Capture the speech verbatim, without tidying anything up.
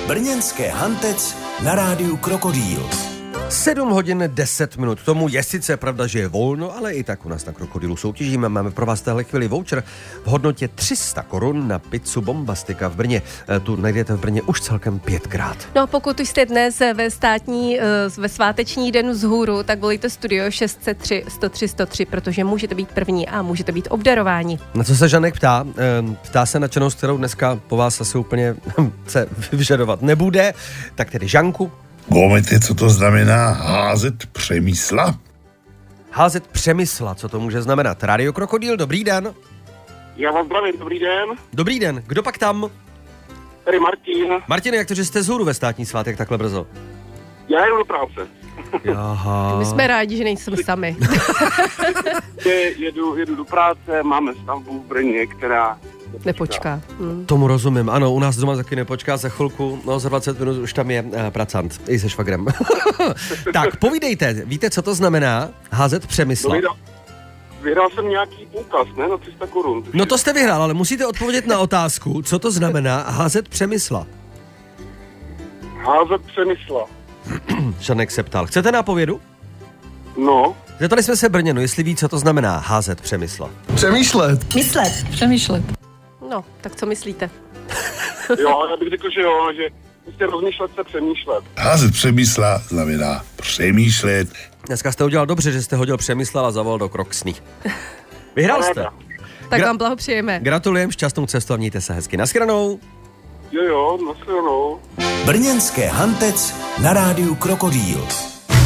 Brněnské Hantec na rádiu Krokodýl. sedm hodin deset minut tomu je sice pravda, že je volno, ale i tak u nás na Krokodýlu soutěžíme. Máme pro vás téhle chvíli voucher v hodnotě tři sta korun na pizzu Bombastika v Brně. Tu najdete v Brně už celkem pětkrát. No pokud jste dnes ve státní, ve sváteční den vzhůru, tak volejte studio šest set tři sto tři sto tři, protože můžete být první a můžete být obdarováni. Na co se Žanek ptá? Ptá se na činnost, kterou dneska po vás asi úplně se vyžadovat nebude. Tak tedy Žanku. Víte, co to znamená házet přemysla? Házet přemysla, co to může znamenat? Rádio Krokodýl, dobrý den. Já vás zdravím, dobrý den. Dobrý den, kdo pak tam? Tady Martin. Martin, jak to, že jste vzhůru ve státní svátek takhle brzo? Já jedu do práce. Jaha. My jsme rádi, že nejsme sami. jedu, jedu do práce, máme stavbu v Brně, která Nepočká. Hmm. Tomu rozumím, ano, u nás doma taky nepočká, za chvilku, no za dvacet minut už tam je uh, pracant, i se švagrem. Tak, povídejte, víte, co to znamená házet přemysla? No, vyhrál, vyhrál jsem nějaký poukaz, ne, na tři sta korun. No to jste vyhrál, ale musíte odpovědět na otázku, co to znamená házet přemysla. Házet přemysla. Žanek se ptal, chcete nápovědu? No. Zeptali jsme se Brněnu, jestli ví, co to znamená házet přemysla. Přemýšlet. Myslet. Přemýšlet. No, tak co myslíte? Jo, já bych řekl, že jo, že prostě rozmýšlet se přemýšlet. Házet přemysla znamená přemýšlet. Dneska jste udělal dobře, že jste hodil přemysla a zavolal do Kroksný. Vyhrál jste. Tak Gra- vám blahopřejeme. Gratulujem, šťastnou cestu a mějte se hezky. Naschranou. Jo, jo, nashledanou. Brněnské Hantec na rádiu Krokodýl.